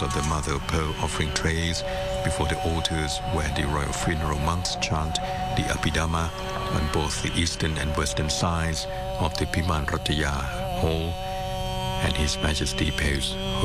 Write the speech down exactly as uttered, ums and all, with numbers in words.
of the mother of pearl offering trays before the altars where the royal funeral monks chant the Abhidhamma on both the eastern and western sides of the Biman Rataya Hall, and His Majesty pays